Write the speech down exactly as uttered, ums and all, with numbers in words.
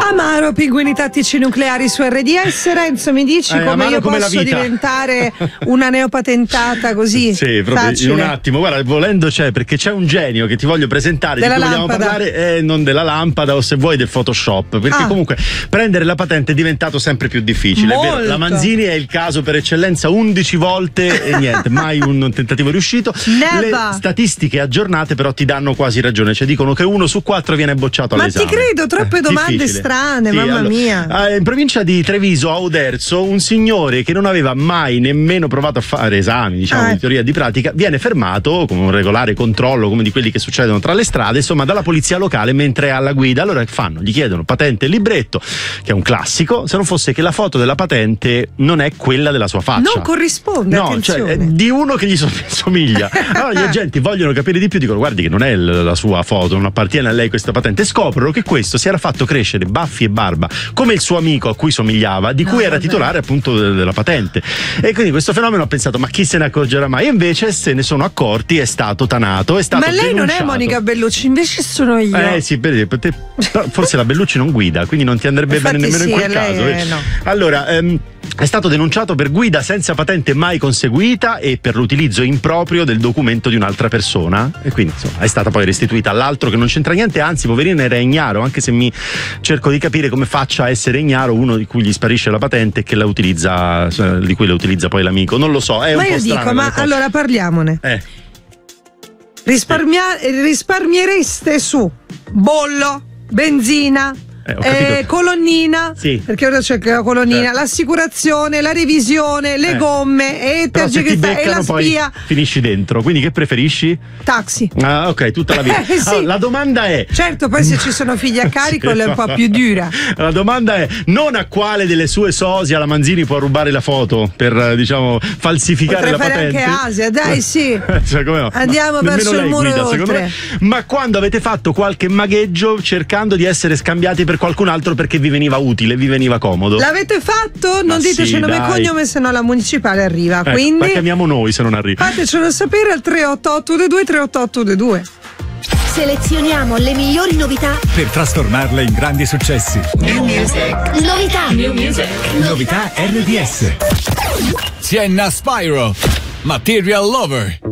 Amaro, pinguini tattici nucleari su R D S. Renzo, mi dici eh, come io come posso diventare una neopatentata così? Sì, proprio facile. In un attimo, guarda, volendo c'è, perché c'è un genio che ti voglio presentare, della di cui lampada. vogliamo parlare, eh, non della lampada o se vuoi del Photoshop, perché ah. comunque prendere la patente è diventato sempre più difficile. È vero, la Manzini è il caso per eccellenza, undici volte e niente, mai un tentativo riuscito. Never. Le statistiche aggiornate però ti danno quasi ragione, cioè dicono che uno su quattro viene bocciato Ma all'esame. Ma ti credo, troppe eh, domande difficile. strane, sì, mamma allora, mia. In provincia di Treviso, a Oderzo, un signore che non aveva mai nemmeno provato a fare esami, diciamo, ah. di teoria e di pratica, viene fermato con un regolare controllo come di quelli che succedono tra le strade, insomma, dalla polizia locale mentre è alla guida. Allora che fanno? Gli chiedono patente e libretto, che è un classico, se non fosse che la foto della patente non è quella della sua faccia. Non corrisponde, no, attenzione. Cioè, è di uno che gli somiglia. Allora gli agenti vogliono capire di più, dicono guardi che non è la sua foto, non appartiene a lei questa patente. Scoprono che questo si era fatto crescere baffi e barba come il suo amico a cui somigliava, di no, cui era vabbè. titolare appunto della patente. E quindi questo fenomeno, ho pensato, ma chi se ne accorgerà mai? E invece se ne sono accorti, è stato tanato, è stato ma lei denunciato. non è Monica Bellucci, invece sono io. Eh sì, per, per te, forse la Bellucci non guida, quindi non ti andrebbe Infatti bene nemmeno sì, in quel caso. È, no. Allora, ehm, è stato denunciato per guida senza patente mai conseguita e per l'utilizzo improprio del documento di un'altra persona, e quindi insomma è stata poi restituita all'altro che non c'entra niente, anzi poverino era ignaro, anche se mi cerco di capire come faccia a essere ignaro uno di cui gli sparisce la patente e che la utilizza, di cui la utilizza poi l'amico, non lo so, è ma un po' io strano. dico, ma allora parliamone. Eh. Risparmia- risparmiereste su bollo, benzina, Eh, eh, colonnina, sì. perché ora c'è la colonnina, certo. l'assicurazione, la revisione, le eh. gomme e, Però se ti e beccano la spia. poi finisci dentro, quindi che preferisci? Taxi. Ah, ok, tutta la vita. Eh, sì. Allora, la domanda è, certo, poi se ci sono figli a carico sì, è un po' più dura. La domanda è non a quale delle sue sosia la Manzini può rubare la foto per, diciamo, falsificare Potrei la fare patente. anche Asia, dai, sì. Cioè, come no? Andiamo Ma verso il lei muro guida, oltre. secondo me. Ma quando avete fatto qualche magheggio cercando di essere scambiati per qualcun altro perché vi veniva utile, vi veniva comodo? L'avete fatto? Non Ma diteci sì, nome e dai. cognome, se no la municipale arriva. Ecco, Quindi la chiamiamo noi se non arriva. fatecelo sapere al tre otto otto due tre otto otto due. Selezioniamo le migliori novità per trasformarle in grandi successi. New Music. Novità. New Music. Novità R D S. Sienna Spyro. Material Lover.